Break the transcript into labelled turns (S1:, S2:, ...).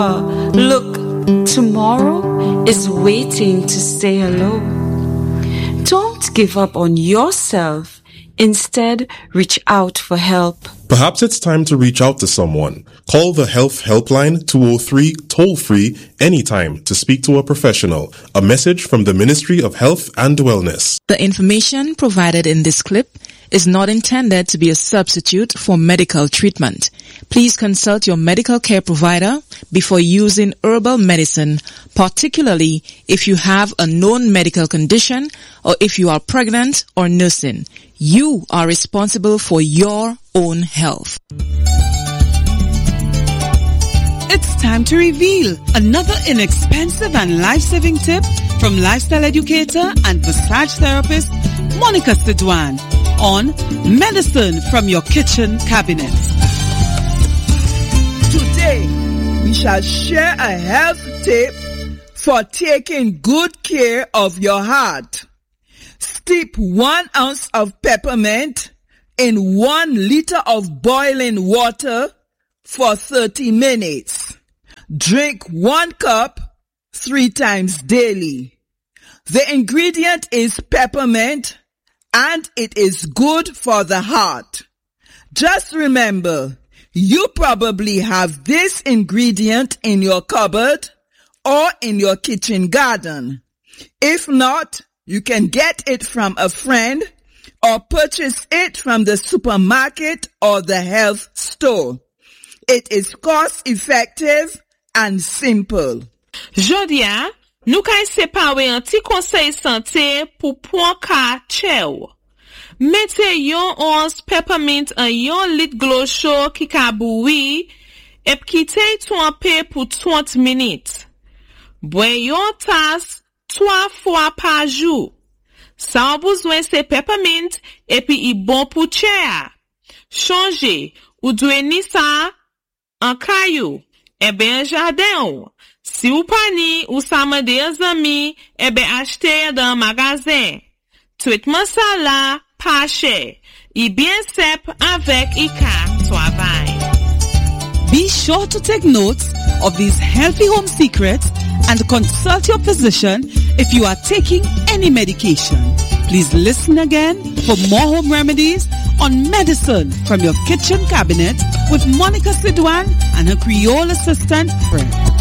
S1: Look, tomorrow is waiting to say hello. Don't give up on yourself. Instead, reach out for help.
S2: Perhaps it's time to reach out to someone. Call the Health Helpline 203 toll-free anytime to speak to a professional. A message from the Ministry of Health and Wellness.
S3: The information provided in this clip is not intended to be a substitute for medical treatment. Please consult your medical care provider before using herbal medicine, particularly if you have a known medical condition or if you are pregnant or nursing. You are responsible for your own health.
S4: It's time to reveal another inexpensive and life-saving tip from lifestyle educator and massage therapist Monica Sidwan on Medicine from Your Kitchen Cabinet.
S5: Today, we shall share a health tip for taking good care of your heart. Steep 1 ounce of peppermint in 1 liter of boiling water for 30 minutes. Drink 1 cup 3 times daily. The ingredient is peppermint and it is good for the heart. Just remember, you probably have this ingredient in your cupboard or in your kitchen garden. If not, you can get it from a friend or purchase it from the supermarket or the health store. It is cost-effective and simple.
S6: Jodia, nou kay separe an ti conseil santé pou pon ka chew. Mette yon 11 peppermint an yon lit glo chaud ki ka boui, ep kite trempe pou 30 minutes. Bwen yon tas 3 fois par jour. Sa an besoin se peppermint epi i bon pou chea. Change ou dwe ni sa an kayou, ebe an jardin ou. Si ou pani ou sa mande an zami, ebe achete dan magasin. Traitement sa la, pa cher. I bien sep avec i ka travail.
S4: Be sure to take notes of these healthy home secrets and consult your physician if you are taking any medication. Please listen again for more home remedies on Medicine from Your Kitchen Cabinet with Monica Sidwan and her Creole assistant, Fred.